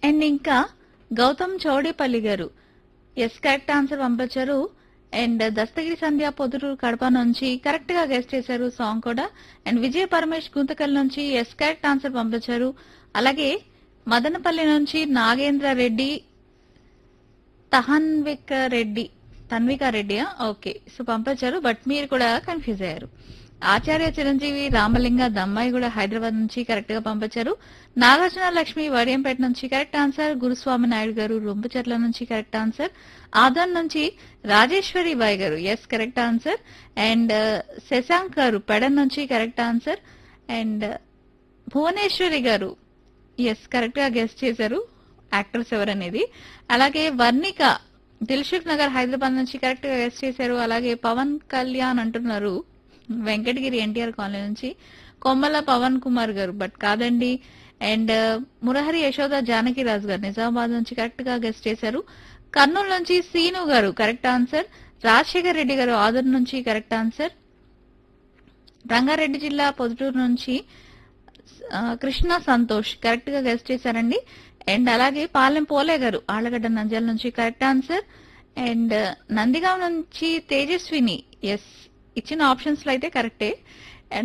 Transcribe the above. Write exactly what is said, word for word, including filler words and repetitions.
And ఇంకా గౌతమ్ చౌడేపల్లి గారు yes correct answer పంపించారు. అండ్ దస్తగిరి సంధ్య పొదురు కడప నుంచి కరెక్ట్ గా గెస్ట్ చేశారు సాంగ్ కూడా. అండ్ విజయ పరమేష్ గుంతకల్ నుంచి ఎస్ కరెక్ట్ ఆన్సర్ పంపించారు. అలాగే మదనపల్లి నుంచి నాగేంద్ర రెడ్డి తహన్విక రెడ్డి తన్విక రెడ్డియా ఓకే సో పంపించారు, బట్ మీరు కూడా కన్ఫ్యూజ్ అయ్యారు. ఆచార్య చిరంజీవి రామలింగ దమ్మాయి కూడా హైదరాబాద్ నుంచి కరెక్ట్ గా పంపించారు. నాగార్జున లక్ష్మి వడియంపేట నుంచి కరెక్ట్ ఆన్సర్. గురుస్వామి నాయుడు గారు రొంపుచెట్ల నుంచి కరెక్ట్ ఆన్సర్. ఆదన్ నుంచి రాజేశ్వరి బాయ్ గారు yes correct answer. And Shashank గారు పెడన్ నుంచి కరెక్ట్ ఆన్సర్. అండ్ భువనేశ్వరి గారు ఎస్ కరెక్ట్ గా గెస్ట్ చేశారు యాక్టర్స్ ఎవరనేది. అలాగే వర్ణిక దిల్సుఖ్ నగర్ హైదరాబాద్ నుంచి కరెక్ట్ గా గెస్ట్ చేశారు. అలాగే పవన్ కళ్యాణ్ అంటున్నారు వెంకటగిరి ఎన్టీఆర్ కాలనీ నుంచి. కొమ్మల పవన్ కుమార్ గారు బట్ కాదండి. అండ్ మురహరి యశోద జానకిరాజు గారు నిజామాబాద్ నుంచి కరెక్ట్ గా గెస్ట్ చేశారు. కర్నూలు నుంచి సీను గారు కరెక్ట్ ఆన్సర్. రాజశేఖర్ రెడ్డి గారు ఆదర్ నుంచి కరెక్ట్ ఆన్సర్. రంగారెడ్డి జిల్లా పొదుటూరు నుంచి ఆ, కృష్ణ సంతోష్ కరెక్ట్ గా గెస్ట్ చేశారండి. అండ్ అలాగే పాలెం పోలే గారు ఆళ్లగడ్డ నంద్యాల నుంచి కరెక్ట్ ఆన్సర్. అండ్ నందిగాం నుంచి తేజస్విని ఎస్ ఇచ్చిన ఆప్షన్స్ లో అయితే కరెక్టే.